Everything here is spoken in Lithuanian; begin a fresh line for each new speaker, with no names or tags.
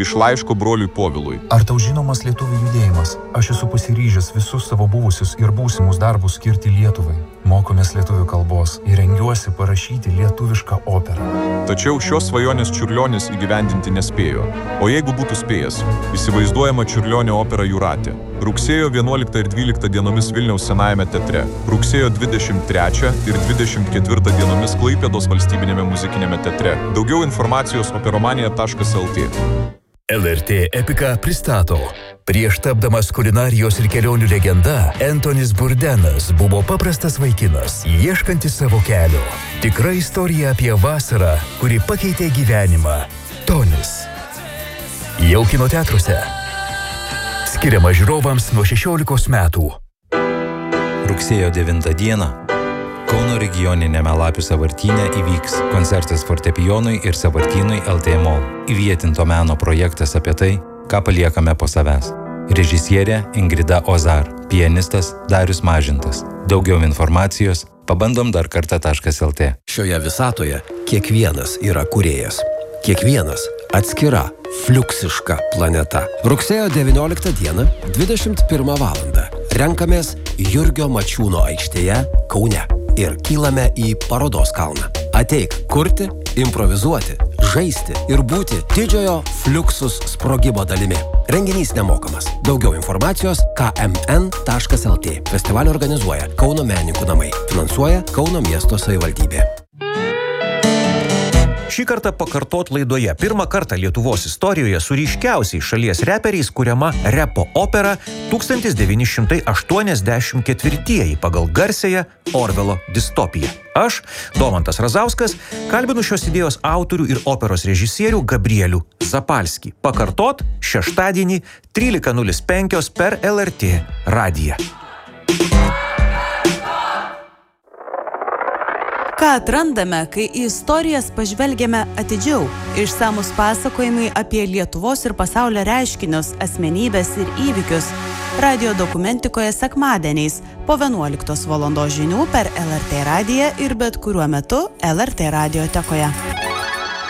Iš laiško broliui Povilui.
Ar tau žinomas lietuvių judėjimas? Aš esu pasiryžęs visus savo buvusius ir būsimus darbus skirti Lietuvai. Mokomės lietuvių kalbos ir rengiuosi parašyti lietuvišką operą.
Tačiau šios svajonės Čiurlionis įgyvendinti nespėjo. O jeigu būtų spėjęs, įsivaizduojama Čiurlionio opera Jūratė. Rugsėjo 11 ir 12 dienomis Vilniaus Senajame teatre. Rugsėjo 23 ir 24 dienomis Klaipėdos valstybinėme muzikinėme teatre. Daugiau informacijos operomanija.lt.
LRT Epika pristato. Prieš tapdamas kulinarijos ir kelionių legenda, Antonis Bourdain buvo paprastas vaikinas, ieškantis savo kelio. Tikra istorija apie vasarą, kuri pakeitė gyvenimą. Tonis. Jau kino teatruose. Skiriama žiūrovams nuo 16 metų.
Rugsėjo 9 dieną Kauno regioninėme Lapių sąvartyne įvyks koncertas fortepijonui ir sąvartynui LT Mall. Įvietinto meno projektas apie tai, ką paliekame po savęs. Režisierė Ingrida Ozar, pianistas Darius Mažintas. Daugiau informacijos pabandom-dar-kartą.lt.
Šioje visatoje kiekvienas yra kūrėjas. Kiekvienas atskira, fliuksiška planeta. Rugsėjo 19 dieną, 21 valandą. Renkamės Jurgio Mačiūno aikštėje Kaune ir kylame į parodos kalną. Ateik kurti, improvizuoti, žaisti ir būti didžiojo fliuksus sprogimo dalimi. Renginys nemokamas. Daugiau informacijos kmn.lt. Festivalį organizuoja Kauno menininkų namai. Finansuoja Kauno miesto savivaldybė.
Šį kartą pakartot laidoje pirmą kartą Lietuvos istorijoje su ryškiausiais šalies reperiais kuriama repo opera 1984 pagal garsiąją Orvelo distopiją. Aš, Domantas Razauskas, kalbinu šios idėjos autorių ir operos režisierių Gabrielių Zapalskį. Pakartot šeštadienį 13:05 per LRT radiją.
Ką atrandame, kai į istorijas pažvelgiame atidžiau? Išsamus pasakojimai apie Lietuvos ir pasaulio reiškinius, asmenybės ir įvykius. Radio dokumentikoje sekmadieniais po 11 valandos žinių per LRT radiją ir bet kuriuo metu LRT radiotekoje.